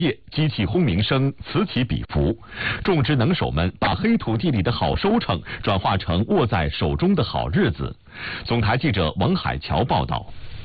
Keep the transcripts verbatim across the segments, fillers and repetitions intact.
夜，机器轰鸣声此起彼伏，种植能手们把黑土地里的好收成转化成握在手中的好日子。总台记者王海桥报道。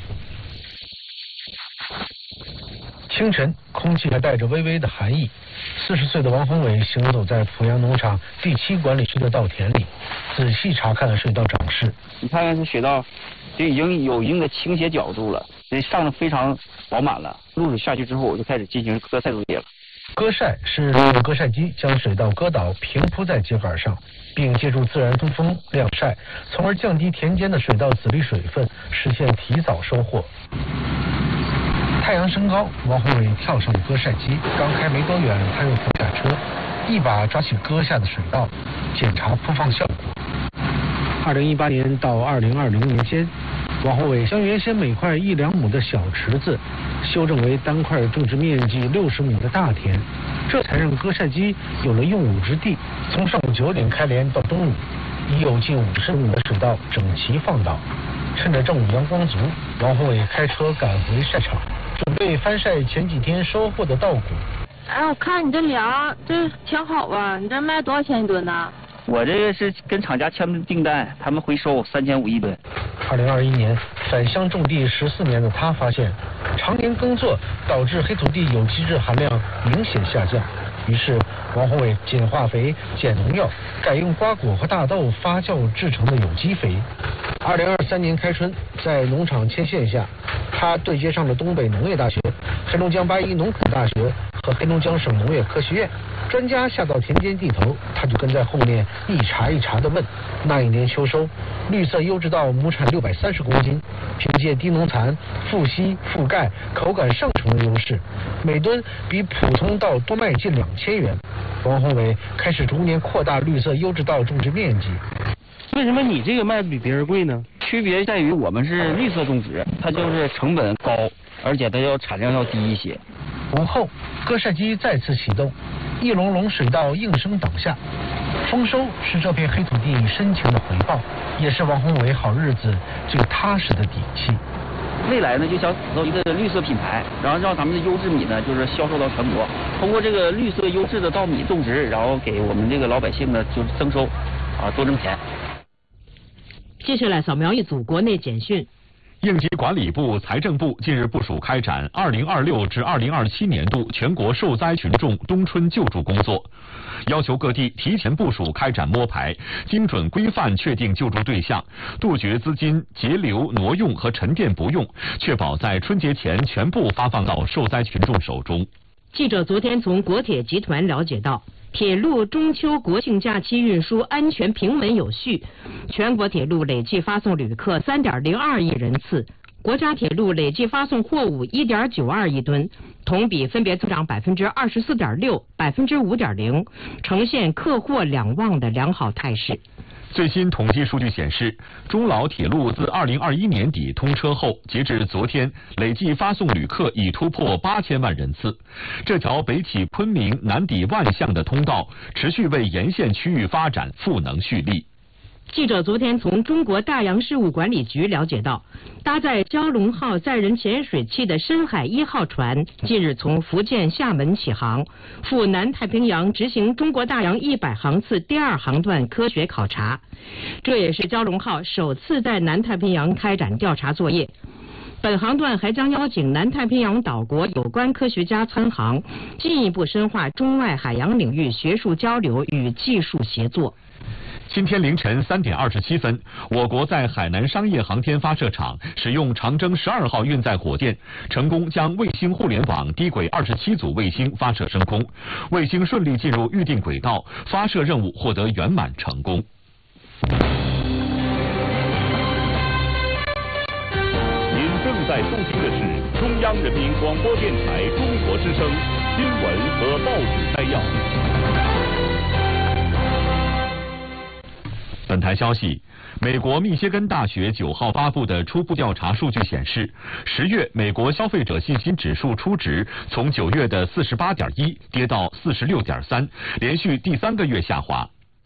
清晨，空气还带着微微的寒意。四十岁的王宏伟行走在濮阳农场第七管理区的稻田里，仔细查看了水稻长势。 你看看这水稻，就已经有一定的倾斜角度了，这上的非常饱满了。露水下去之后，我就开始进行割晒作业了。 割晒是利用割晒机将水稻割倒，平铺在秸秆上，并借助自然通风晾晒，从而降低田间的水稻籽粒水分，实现提早收获。太阳升高，王宏伟跳上了割晒机，刚开没多远，他又扶下车，一把抓起割下的水稻，检查铺放效果。二零一八年到二零二零年间，王宏伟将原先每块一两亩的小池子修正为单块种植面积六十亩的大田，这才让割晒机有了用武之地。从上午九点开镰到中午，已有近五十亩的水稻整齐放倒。趁着正午阳光足，王宏伟开车赶回晒场，准备翻晒前几天收获的稻谷。 哎，我看你这粮这挺好啊，你这卖多少钱一吨呢？ 我这个是跟厂家签的订单，他们回收三千五一吨。 二零二一年返乡种地十四年的他发现，常年耕作导致黑土地有机质含量明显下降。于是王宏伟减化肥、减农药，改用瓜果和大豆发酵制成的有机肥。二零二三年开春，在农场牵线下，他对接上了东北农业大学、黑龙江八一农垦大学和黑龙江省农业科学院。专家下到田间地头，他就跟在后面一茬一茬地问。那一年秋收，绿色优质稻亩产六百三十公斤，凭借低农残、富硒、富钙、口感上乘的优势，每吨比普通稻多卖近两千元。王宏伟开始逐年扩大绿色优质稻种植面积。 为什么你这个卖的比别人贵呢？ 区别在于我们是绿色种植，它就是成本高，而且它要产量要低一些。 午后，割晒机再次启动，一笼笼水稻应声倒下。丰收是这片黑土地深情的回报，也是王宏伟好日子最踏实的底气。 未来呢，就想打造一个绿色品牌，然后让咱们的优质米呢，就是销售到全国。通过这个绿色优质的稻米种植，然后给我们这个老百姓呢，就是增收，啊，多挣钱。 接下来扫描一组国内简讯。 应急管理部、财政部近日部署开展二零二六至二零二七年度全国受灾群众冬春救助工作，要求各地提前部署开展摸排，精准规范确定救助对象，杜绝资金截留、挪用和沉淀不用，确保在春节前全部发放到受灾群众手中。 记者昨天从国铁集团了解到，铁路中秋国庆假期运输安全平稳有序，全国铁路累计发送旅客 三点零二亿人次，国家铁路累计发送货物 一点九二亿吨，同比分别增长 百分之二十四点六、百分之五点零，呈现客货两旺的良好态势。 最新统计数据显示，中老铁路自二零二一年底通车后，截至昨天，累计发送旅客已突破八千万人次。这条北起昆明、南抵万象的通道，持续为沿线区域发展赋能蓄力。 记者昨天从中国大洋事务管理局了解到，搭载蛟龙号载人潜水器的深海一号船近日从福建厦门起航，赴南太平洋执行中国大洋一百航次第二航段科学考察，这也是蛟龙号首次在南太平洋开展调查作业。本航段还将邀请南太平洋岛国有关科学家参航，进一步深化中外海洋领域学术交流与技术协作。 今天凌晨三点二十七分，我国在海南商业航天发射场使用长征十二号运载火箭，成功将卫星互联网低轨二十七组卫星发射升空，卫星顺利进入预定轨道，发射任务获得圆满成功。 您正在收听的是中央人民广播电台中国之声新闻和报纸摘要。 本台消息，美国密歇根大学九号发布的初步调查数据显示，十月美国消费者信心指数初值从九月的四十八点一跌到四十六点三，连续第三个月下滑。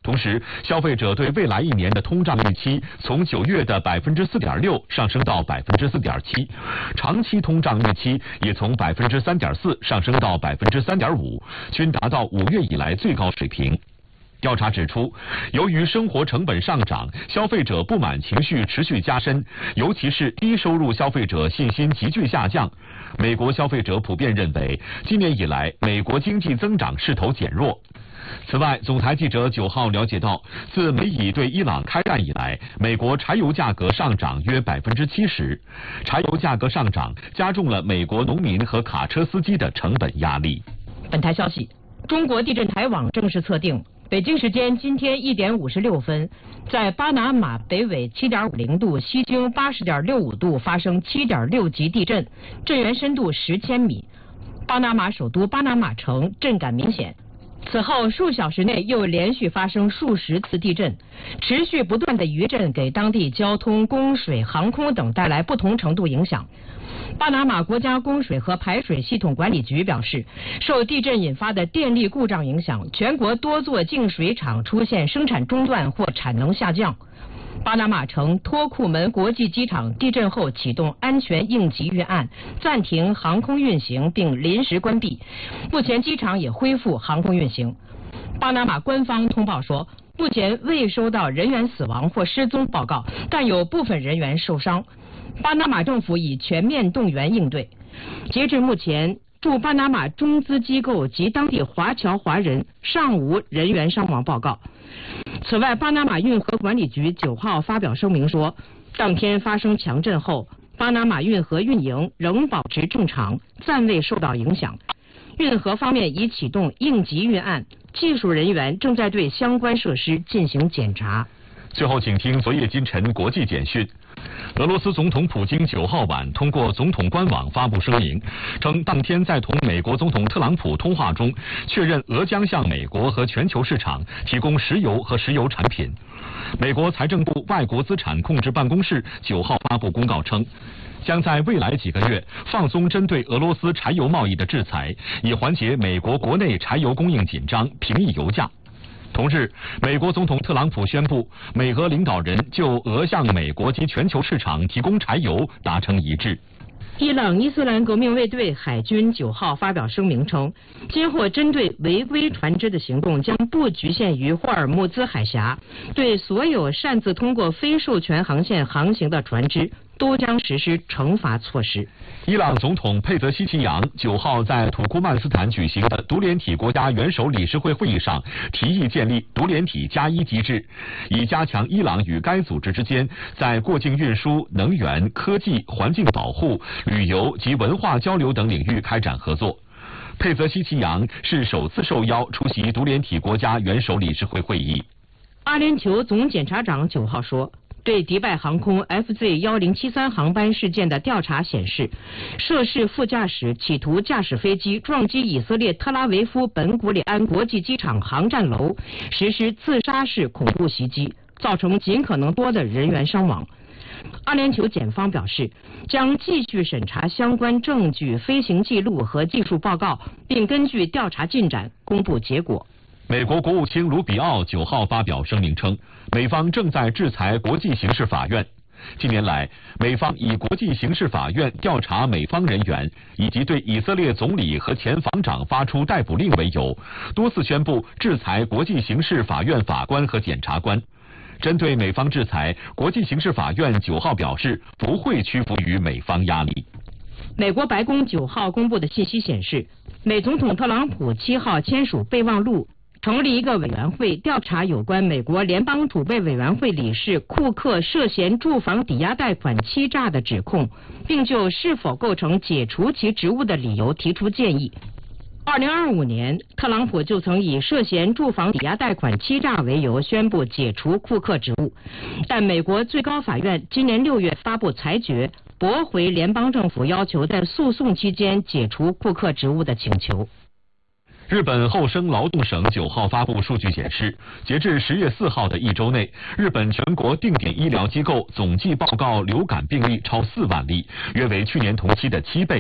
同时，消费者对未来一年的通胀预期从九月的百分之四点六上升到百分之四点七，长期通胀预期也从百分之三点四上升到百分之三点五，均达到五月以来最高水平。调查指出，由于生活成本上涨，消费者不满情绪持续加深，尤其是低收入消费者信心急剧下降。美国消费者普遍认为，今年以来美国经济增长势头减弱。此外，总台记者九号了解到，自美以对伊朗开战以来，美国柴油价格上涨约百分之七十，柴油价格上涨加重了美国农民和卡车司机的成本压力。 本台消息，中国地震台网正式测定，北京时间今天一点五十六分，在巴拿马北纬七点五零度、西经八十点六五度发生七点六级地震，震源深度十千米。巴拿马首都巴拿马城震感明显。此后数小时内又连续发生数十次地震，持续不断的余震给当地交通、供水、航空等带来不同程度影响。巴拿马国家供水和排水系统管理局表示，受地震引发的电力故障影响，全国多座净水厂出现生产中断或产能下降。巴拿马城托库门国际机场地震后启动安全应急预案，暂停航空运行并临时关闭。目前机场也恢复航空运行。巴拿马官方通报说，目前未收到人员死亡或失踪报告，但有部分人员受伤。巴拿马政府已全面动员应对。截至目前，驻巴拿马中资机构及当地华侨华人尚无人员伤亡报告。此外，巴拿马运河管理局九号发表声明说，当天发生强震后，巴拿马运河运营仍保持正常，暂未受到影响。运河方面已启动应急预案，技术人员正在对相关设施进行检查。 最后，请听昨夜今晨国际简讯。俄罗斯总统普京九号晚通过总统官网发布声明，称当天在同美国总统特朗普通话中，确认俄将向美国和全球市场提供石油和石油产品。美国财政部外国资产控制办公室九号发布公告称，将在未来几个月放松针对俄罗斯柴油贸易的制裁，以缓解美国国内柴油供应紧张，平抑油价。同日，美国总统特朗普宣布，美俄领导人就俄向美国及全球市场提供柴油达成一致。 伊朗伊斯兰革命卫队海军九号发表声明称，今后针对违规船只的行动将不局限于霍尔木兹海峡，对所有擅自通过非授权航线航行的船只都将实施惩罚措施。 伊朗总统佩泽希奇扬九号在土库曼斯坦举行的独联体国家元首理事会会议上提议建立独联体加一机制，以加强伊朗与该组织之间在过境运输、能源、科技、环境保护、旅游及文化交流等领域开展合作。佩泽希奇扬是首次受邀出席独联体国家元首理事会会议。 阿联酋总检察长九号说，对迪拜航空 F Z 一零七三航班事件的调查显示，涉事副驾驶企图驾驶飞机撞击以色列特拉维夫本古里安国际机场航站楼，实施自杀式恐怖袭击，造成尽可能多的人员伤亡。阿联酋检方表示，将继续审查相关证据、飞行记录和技术报告，并根据调查进展公布结果。 美国国务卿卢比奥九号发表声明称，美方正在制裁国际刑事法院。近年来，美方以国际刑事法院调查美方人员以及对以色列总理和前防长发出逮捕令为由，多次宣布制裁国际刑事法院法官和检察官。针对美方制裁，国际刑事法院九号表示不会屈服于美方压力。 美国白宫九号公布的信息显示，美总统特朗普七号签署备忘录，成立一个委员会调查有关美国联邦储备委员会理事库克涉嫌住房抵押贷款欺诈的指控，并就是否构成解除其职务的理由提出建议。二零二五年，特朗普就曾以涉嫌住房抵押贷款欺诈为由宣布解除库克职务，但美国最高法院今年六月发布裁决，驳回联邦政府要求在诉讼期间解除库克职务的请求。 日本厚生劳动省九号发布数据显示，截至十月四号的一周内，日本全国定点医疗机构总计报告流感病例超四万例，约为去年同期的七倍。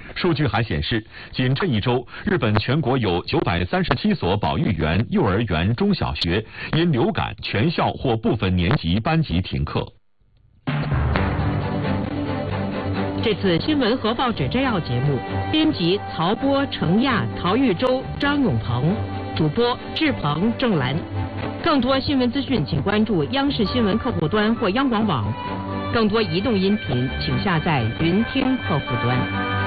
数据还显示，仅这一周，日本全国有九百三十七所保育园、幼儿园、中小学因流感全校或部分年级班级停课。 这次新闻和报纸摘要节目，编辑曹波、程亚、陶玉洲、张永鹏，主播志鹏、郑兰。更多新闻资讯，请关注央视新闻客户端或央广网。更多移动音频，请下载云听客户端。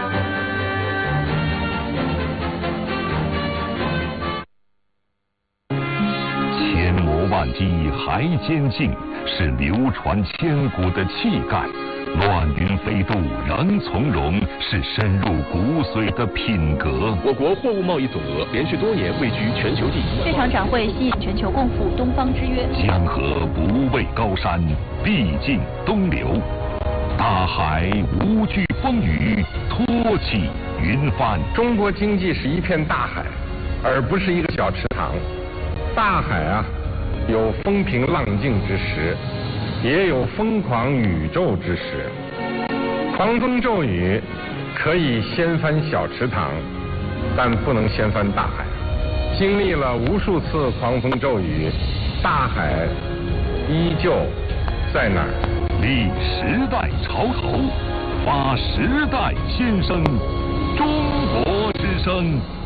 千磨万击还坚劲，是流传千古的气概。乱云飞渡仍从容，是深入骨髓的品格。 我国货物贸易总额连续多年位居全球第一。 这场展会吸引全球共赴东方之约。 江河不畏高山，必尽东流。大海无惧风雨，托起云帆。 中国经济是一片大海，而不是一个小池塘。大海啊，有风平浪静之时，也有疯狂宇宙之时。狂风骤雨可以掀翻小池塘，但不能掀翻大海。经历了无数次狂风骤雨，大海依旧在那儿。 立时代潮头，发时代新声，中国之声。